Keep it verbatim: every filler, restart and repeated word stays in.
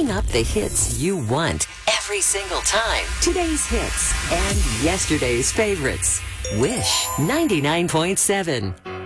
picking up the hits you want every single time. Today's hits and yesterday's favorites. Wish ninety-nine point seven.